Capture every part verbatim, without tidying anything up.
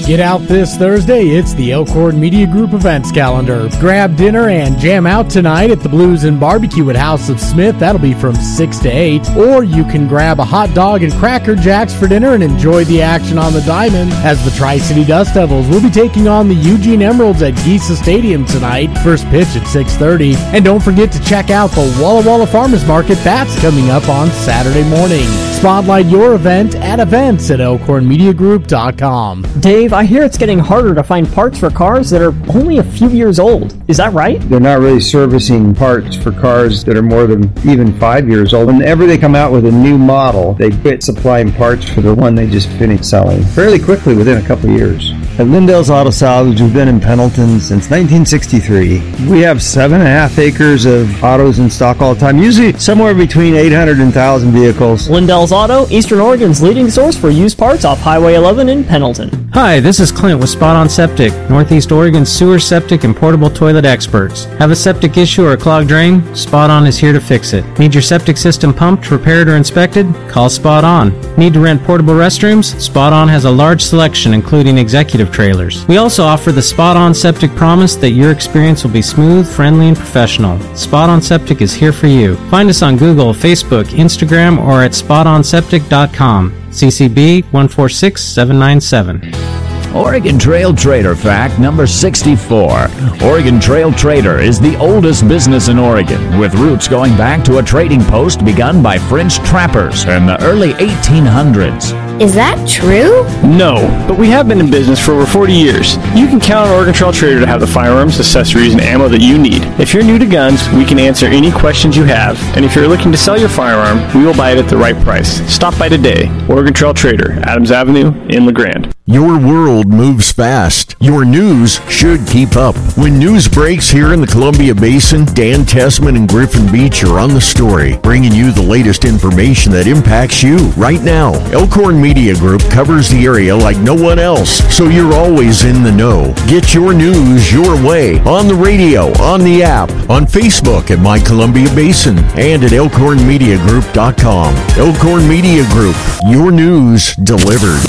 Get out this Thursday, it's the Elkhorn Media Group events calendar. Grab dinner and jam out tonight at the Blues and Barbecue at House of Smith. That'll be from six to eight. Or you can grab a hot dog and Cracker Jacks for dinner and enjoy the action on the diamond as the Tri-City Dust Devils will be taking on the Eugene Emeralds at Giesa Stadium tonight. First pitch at six thirty. And don't forget to check out the Walla Walla Farmers Market. That's coming up on Saturday morning. Spotlight your event at events at elkhorn media group dot com. Dave, I hear it's getting harder to find parts for cars that are only a few years old. Is that right? They're not really servicing parts for cars that are more than even five years old. Whenever they come out with a new model, they quit supplying parts for the one they just finished selling fairly quickly within a couple of years. At Lindell's Auto Salvage, we've been in Pendleton since nineteen sixty-three. We have seven and a half acres of autos in stock all the time, usually somewhere between eight hundred and one thousand vehicles. Lindell's Auto, Eastern Oregon's leading source for used parts off Highway eleven in Pendleton. Hi, this is Clint with Spot On Septic, Northeast Oregon's sewer, septic, and portable toilet experts. Have a septic issue or a clogged drain? Spot On is here to fix it. Need your septic system pumped, repaired, or inspected? Call Spot On. Need to rent portable restrooms? Spot On has a large selection, including executive trailers. We also offer the Spot On Septic promise that your experience will be smooth, friendly, and professional. Spot On Septic is here for you. Find us on Google, Facebook, Instagram, or at spot on septic dot com. C C B one four six seven nine seven. Oregon Trail Trader fact number sixty-four. Oregon Trail Trader is the oldest business in Oregon, with roots going back to a trading post begun by French trappers in the early eighteen hundreds. Is that true? No, but we have been in business for over forty years. You can count on Oregon Trail Trader to have the firearms, accessories, and ammo that you need. If you're new to guns, we can answer any questions you have. And if you're looking to sell your firearm, we will buy it at the right price. Stop by today. Oregon Trail Trader, Adams Avenue in La Grande. Your world moves fast. Your news should keep up. When news breaks here in the Columbia Basin, Dan Tessman and Griffin Beach are on the story, bringing you the latest information that impacts you right now. Elkhorn Media Group covers the area like no one else, so you're always in the know. Get your news your way on the radio, on the app, on Facebook at My Columbia Basin, and at elkhorn media group dot com. Elkhorn Media Group, your news delivered.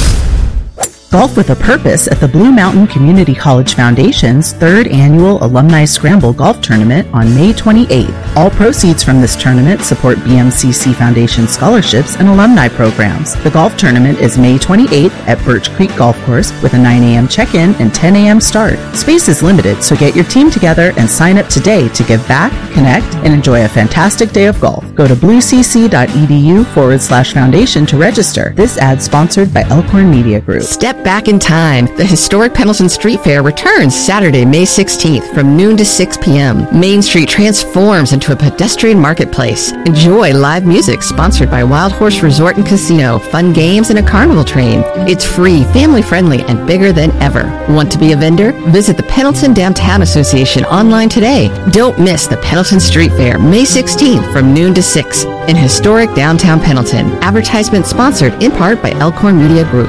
Golf with a Purpose at the Blue Mountain Community College Foundation's third annual Alumni Scramble Golf Tournament on May twenty-eighth. All proceeds from this tournament support B M C C Foundation scholarships and alumni programs. The golf tournament is May twenty-eighth at Birch Creek Golf Course with a nine a.m. check-in and ten a.m. start. Space is limited, so get your team together and sign up today to give back, connect, and enjoy a fantastic day of golf. Go to bluecc.edu forward slash foundation to register. This ad sponsored by Elkhorn Media Group. Step back in time. The historic Pendleton Street Fair returns Saturday, May sixteenth from noon to six p.m. Main Street transforms into a pedestrian marketplace. Enjoy live music sponsored by Wild Horse Resort and Casino, fun games, and a carnival train. It's free, family-friendly, and bigger than ever. Want to be a vendor? Visit the Pendleton Downtown Association online today. Don't miss the Pendleton Street Fair, May sixteenth from noon to six in historic downtown Pendleton. Advertisement sponsored in part by Elkhorn Media Group.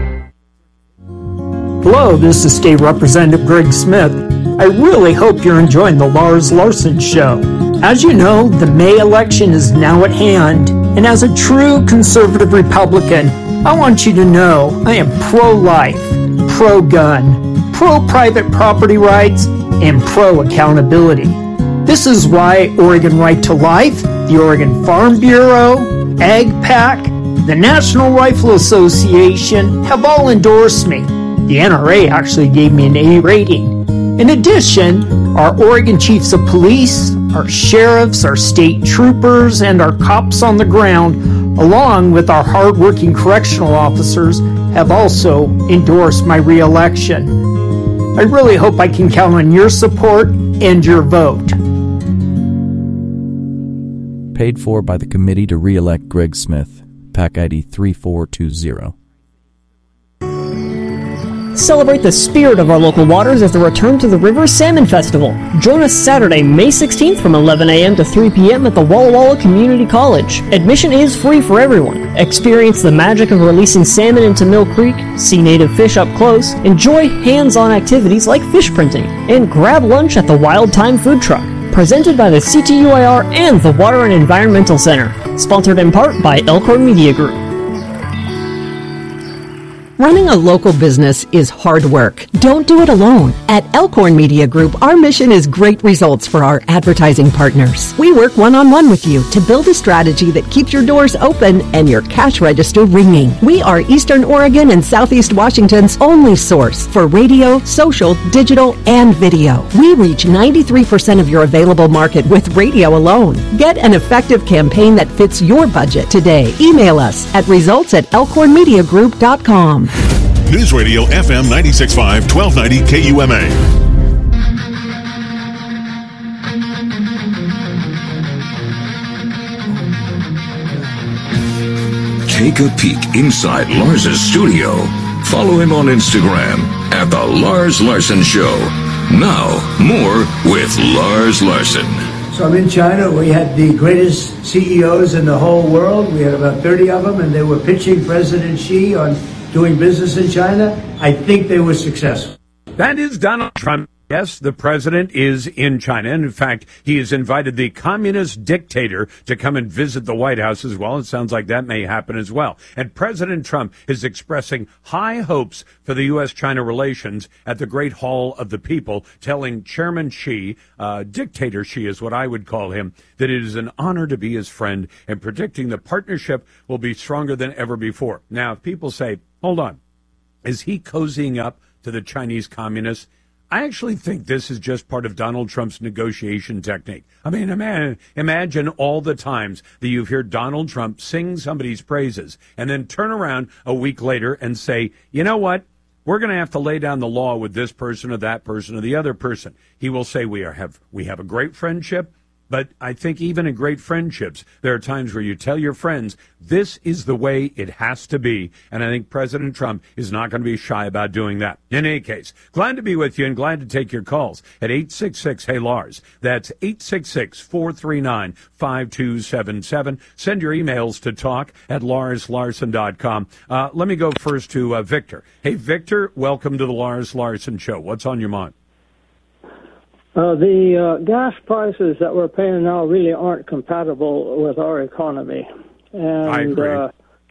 Hello, this is State Representative Greg Smith. I really hope you're enjoying the Lars Larson Show. As you know, the May election is now at hand, and as a true conservative Republican, I want you to know I am pro-life, pro-gun, pro-private property rights, and pro-accountability. This is why Oregon Right to Life, the Oregon Farm Bureau, AgPAC, the National Rifle Association have all endorsed me. The N R A actually gave me an A rating. In addition, our Oregon Chiefs of Police, our sheriffs, our state troopers, and our cops on the ground, along with our hardworking correctional officers, have also endorsed my re-election. I really hope I can count on your support and your vote. Paid for by the Committee to Re-elect Greg Smith, PAC I D three four two zero. Celebrate the spirit of our local waters as the Return to the River Salmon Festival. Join us Saturday, May sixteenth from eleven a.m. to three p.m. at the Walla Walla Community College. Admission is free for everyone. Experience the magic of releasing salmon into Mill Creek, see native fish up close, enjoy hands-on activities like fish printing, and grab lunch at the Wild Time Food Truck. Presented by the C T U I R and the Water and Environmental Center. Sponsored in part by Elkhorn Media Group. Running a local business is hard work. Don't do it alone. At Elkhorn Media Group, our mission is great results for our advertising partners. We work one-on-one with you to build a strategy that keeps your doors open and your cash register ringing. We are Eastern Oregon and Southeast Washington's only source for radio, social, digital, and video. We reach ninety-three percent of your available market with radio alone. Get an effective campaign that fits your budget today. Email us at results at elkhorn media group dot com. News Radio F M ninety-six point five, twelve ninety K U M A. Take a peek inside Lars's studio. Follow him on Instagram at The Lars Larson Show. Now, more with Lars Larson. So I'm in China. We had the greatest C E Os in the whole world. We had about thirty of them, and they were pitching President Xi on doing business in China. I think they were successful. That is Donald Trump. Yes, the president is in China. And in fact, he has invited the communist dictator to come and visit the White House as well. It sounds like that may happen as well. And President Trump is expressing high hopes for the U S China relations at the Great Hall of the People, telling Chairman Xi, uh, dictator Xi is what I would call him, that it is an honor to be his friend and predicting the partnership will be stronger than ever before. Now, if people say, hold on, is he cozying up to the Chinese communists? I actually think this is just part of Donald Trump's negotiation technique. I mean, imagine, imagine all the times that you've heard Donald Trump sing somebody's praises and then turn around a week later and say, you know what? We're going to have to lay down the law with this person or that person or the other person. He will say we are have we have a great friendship. But I think even in great friendships, there are times where you tell your friends, this is the way it has to be. And I think President Trump is not going to be shy about doing that. In any case, glad to be with you and glad to take your calls at eight six six, hey Lars. That's eight six six, four three nine, five two seven seven. Send your emails to talk at lars larson dot com. Uh, let me go first to uh, Victor. Hey, Victor, welcome to the Lars Larson Show. What's on your mind? Uh, the uh, gas prices that we're paying now really aren't compatible with our economy. And I agree. Uh,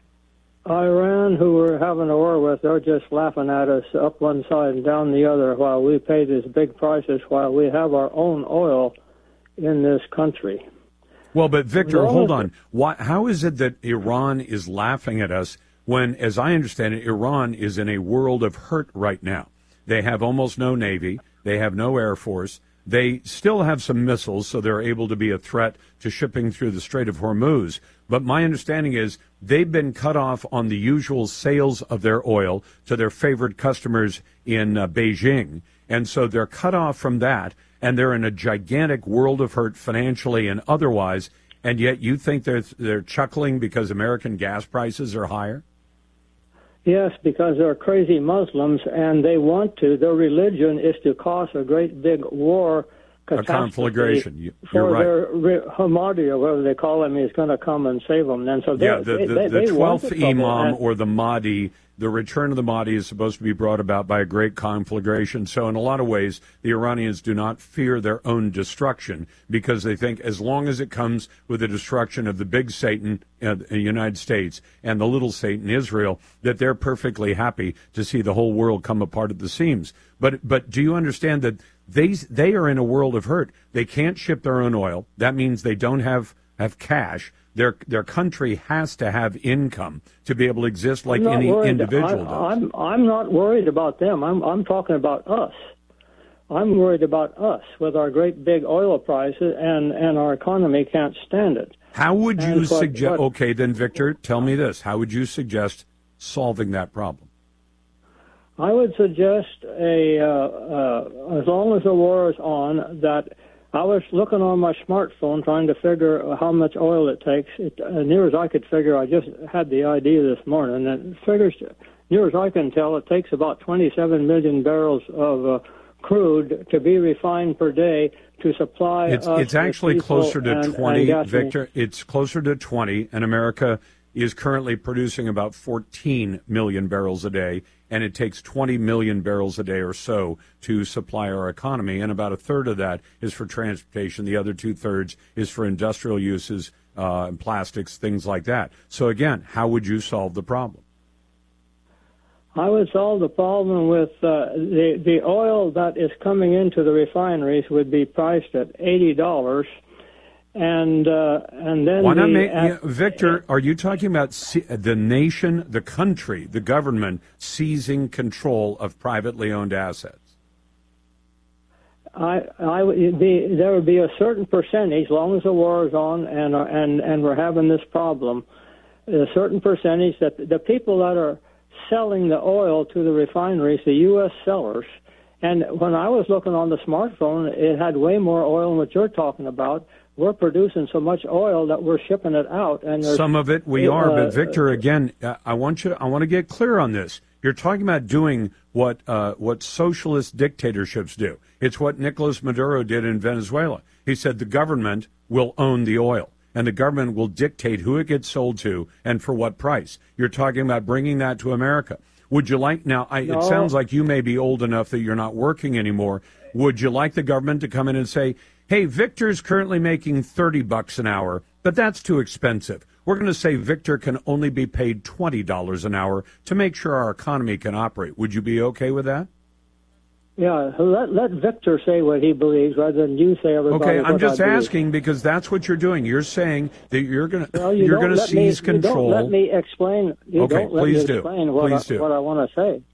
Iran, who we're having a war with, they're just laughing at us up one side and down the other while we pay these big prices while we have our own oil in this country. Well, but Victor, hold on. Why, how is it that Iran is laughing at us when, as I understand it, Iran is in a world of hurt right now? They have almost no Navy. They have no Air Force. They still have some missiles, so they're able to be a threat to shipping through the Strait of Hormuz. But my understanding is they've been cut off on the usual sales of their oil to their favorite customers in uh, Beijing. And so they're cut off from that, and they're in a gigantic world of hurt financially and otherwise. And yet you think they're, they're chuckling because American gas prices are higher? Yes, because they're crazy Muslims, and they want to. Their religion is to cause a great big war, a conflagration. You, for right. their Hamadi, or whatever they call him, is going to come and save them. And so yeah, the, they, the, they, the they twelfth the Imam and, or the Mahdi, the return of the Mahdi is supposed to be brought about by a great conflagration. So in a lot of ways, the Iranians do not fear their own destruction because they think as long as it comes with the destruction of the big Satan, uh, the United States, and the little Satan, Israel, that they're perfectly happy to see the whole world come apart at the seams. But but do you understand that they they are in a world of hurt? They can't ship their own oil. That means they don't have, have cash. Their their country has to have income to be able to exist like any worried. individual I, does. I'm I'm not worried about them. I'm I'm talking about us. I'm worried about us with our great big oil prices, and, and our economy can't stand it. How would you and suggest? What, okay, then, Victor, tell me this: how would you suggest solving that problem? I would suggest a uh, uh, as long as the war is on, that I was looking on my smartphone trying to figure how much oil it takes. It, uh, near as I could figure, I just had the idea this morning, and it figures, near as I can tell, it takes about twenty-seven million barrels of uh, crude to be refined per day to supply it's, us it's actually closer to and, twenty, and Victor. It's closer to twenty, and America is currently producing about fourteen million barrels a day, and it takes twenty million barrels a day or so to supply our economy, and about a third of that is for transportation. The other two-thirds is for industrial uses, uh, and plastics, things like that. So, again, how would you solve the problem? I would solve the problem with uh, the the oil that is coming into the refineries would be priced at eighty dollars, and uh, and then Why not the, make, at, yeah, Victor? Are you talking about se- the nation, the country, the government seizing control of privately owned assets? I, I would be, there would be a certain percentage, as long as the war is on and uh, and and we're having this problem, a certain percentage that the people that are selling the oil to the refineries, the U S sellers, and when I was looking on the smartphone, it had way more oil than what you're talking about. We're producing so much oil that we're shipping it out, and Some of it we are, uh, but Victor, again, uh, I want you. I want to get clear on this. You're talking about doing what uh, what socialist dictatorships do. It's what Nicolas Maduro did in Venezuela. He said the government will own the oil, and the government will dictate who it gets sold to and for what price. You're talking about bringing that to America. Would you like, now, I, No. it sounds like you may be old enough that you're not working anymore. Would you like the government to come in and say, hey, Victor's currently making thirty bucks an hour, but that's too expensive. We're going to say Victor can only be paid twenty dollars an hour to make sure our economy can operate. Would you be okay with that? Yeah, let let Victor say what he believes rather than you say everybody. Okay, I'm what just I believe. asking because that's what you're doing. You're saying that you're going to Well, you you're don't going to let me- seize control. You don't let me explain. You Okay, don't let please me do. explain what Please I, do. what I want to say.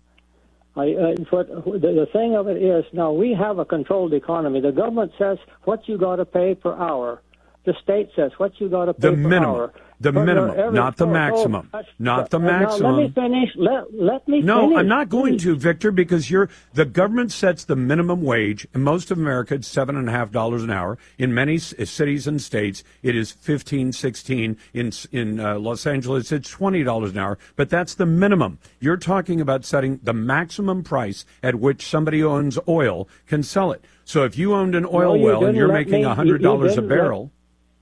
I, uh, what, the, the thing of it is, now we have a controlled economy. The government says what you got to pay per hour. The state says what you got to pay The per minimum. hour. The But minimum, every- not the oh, oh, maximum. that's- Not the uh, now maximum. let me finish. Let, let me No, finish. I'm not going to, Victor, because you're the government sets the minimum wage. In most of America, it's seven and a half dollars an hour. In many c- cities and states, it is fifteen, sixteen. In in uh, Los Angeles, it's twenty dollars an hour. But that's the minimum. You're talking about setting the maximum price at which somebody who owns oil can sell it. So if you owned an oil No, you well and didn't you're let making me- a hundred you- you dollars a didn't let- barrel.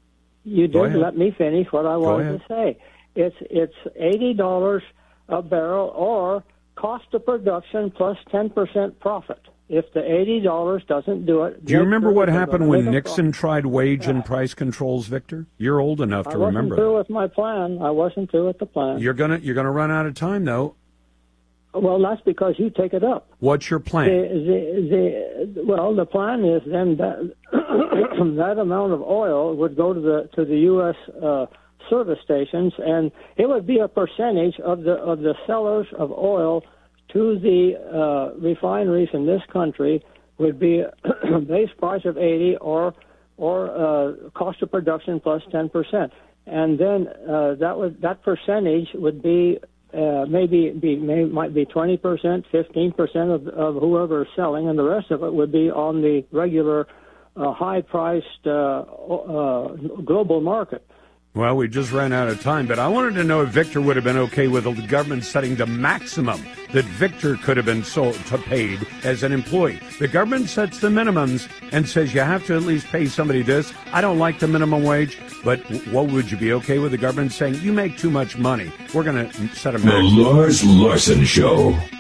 You Go didn't ahead. let me finish what I wanted ahead. to say. It's it's eighty dollars a barrel or cost of production plus ten percent profit. If the eighty dollars doesn't do it, Do you make remember sure what they're happened gonna when make a Nixon tried wage and price controls, Victor? You're old enough profit. to I wasn't remember through that. with my plan. I wasn't through with the plan. You're gonna you're gonna run out of time though. Well, that's because you take it up. What's your plan? The, the, the, well, the plan is then that that amount of oil would go to the to the U S uh, service stations, and it would be a percentage of the of the sellers of oil to the uh, refineries in this country would be a base price of eighty or or uh, cost of production plus ten percent, and then uh, that would that percentage would be. Uh, maybe be, may, might be twenty percent, fifteen percent of, of whoever is selling, and the rest of it would be on the regular uh, high-priced uh, uh, global market. Well, we just ran out of time, but I wanted to know if Victor would have been okay with the government setting the maximum that Victor could have been sold to paid as an employee. The government sets the minimums and says you have to at least pay somebody this. I don't like the minimum wage, but what would you be okay with the government saying you make too much money? We're going to set a The maximum. Lars Larson Show.